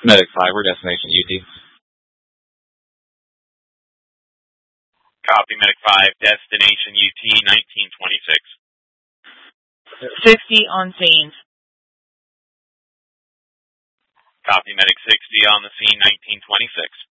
Medic 5, we're destination UT. Copy, Medic 5, destination UT 1926. 60 on scene. Copy, Medic 60 on the scene 1926.